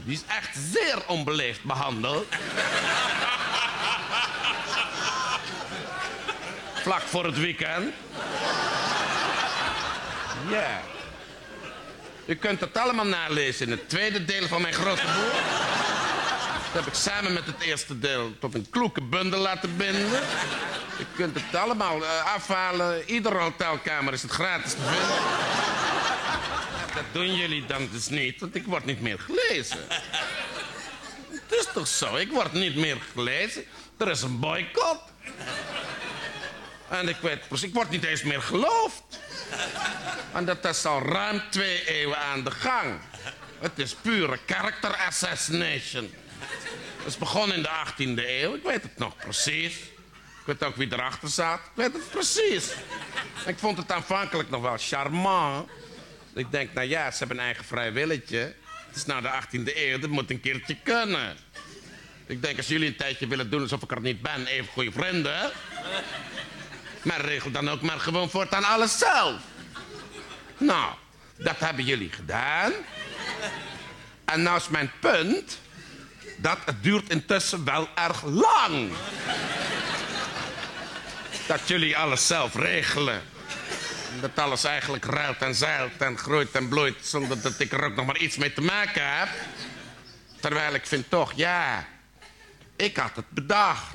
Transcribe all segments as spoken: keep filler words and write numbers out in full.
Die is echt zeer onbeleefd behandeld. Vlak voor het weekend. Ja. U kunt het allemaal nalezen in het tweede deel van mijn grote boek. Dat heb ik samen met het eerste deel tot een kloeke bundel laten binden. U kunt het allemaal uh, afhalen. Iedere hotelkamer is het gratis te vinden. Dat doen jullie dan dus niet, want ik word niet meer gelezen. Het is toch zo, ik word niet meer gelezen. Er is een boycott. En ik weet precies, ik word niet eens meer geloofd. En dat is al ruim twee eeuwen aan de gang. Het is pure character assassination. Het is begonnen in de achttiende eeuw, ik weet het nog precies. Ik weet ook wie erachter zat, ik weet het precies. Ik vond het aanvankelijk nog wel charmant. Ik denk, nou ja, ze hebben een eigen vrij willetje. Het is nou de achttiende eeuw, dat moet een keertje kunnen. Ik denk, als jullie een tijdje willen doen alsof ik er niet ben, even goede vrienden. Maar regel dan ook maar gewoon voortaan alles zelf. Nou, dat hebben jullie gedaan. En nou is mijn punt dat het duurt intussen wel erg lang. Dat jullie alles zelf regelen. Dat alles eigenlijk ruilt en zeilt en groeit en bloeit zonder dat ik er ook nog maar iets mee te maken heb. Terwijl ik vind toch, ja, ik had het bedacht.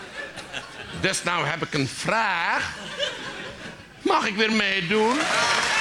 Dus nou heb ik een vraag. Mag ik weer meedoen?